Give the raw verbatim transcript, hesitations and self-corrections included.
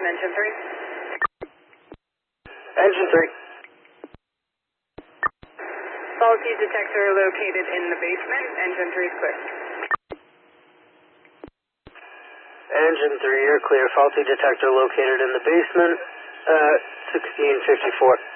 station, engine three. Engine three. Faulty detector located in the basement, engine three is clear. Engine three, you're clear. Faulty detector located in the basement, uh, sixteen fifty-four.